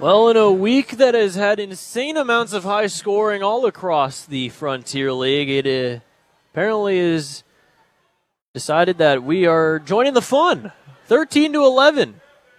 Well, in a week that has had insane amounts of high scoring all across the Frontier League, it apparently is decided that we are joining the fun. 13-11.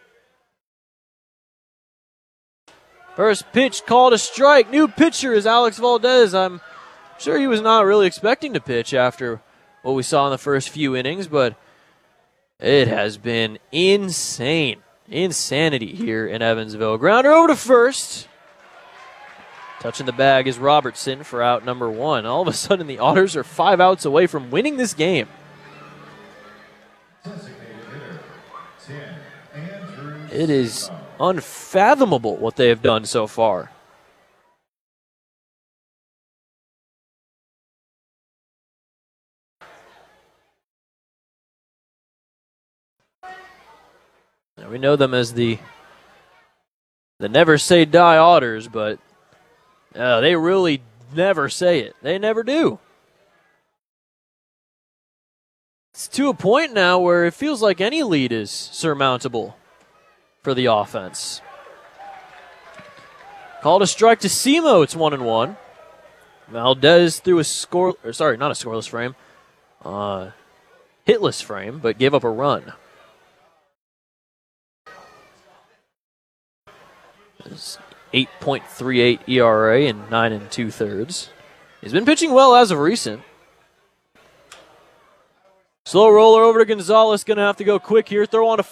First pitch called a strike. New pitcher is Alex Valdez. I'm sure he was not really expecting to pitch after what we saw in the first few innings, but it has been insane. Insanity here in Evansville. Grounder over to first. Touching the bag is Robertson for out number one. All of a sudden, the Otters are 5 outs away from winning this game. It is unfathomable what they have done so far. Now, we know them as the never say die Otters, but they really never say it. They never do. It's to a point now where it feels like any lead is surmountable for the offense. Called a strike to Simo. It's 1-1. Valdez threw a not a scoreless frame, hitless frame, but gave up a run. It's 8.38 ERA in 9 2/3. He's been pitching well as of recent. Slow roller over to Gonzalez. Going to have to go quick here. Throw on a